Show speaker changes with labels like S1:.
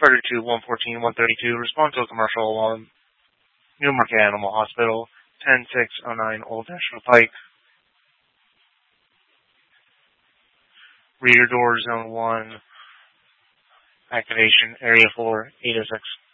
S1: Further to 114-132, respond to a commercial alarm. Newmarket Animal Hospital, 10609 Old National Pike. Rear door, Zone 1. Activation, Area 4, 806.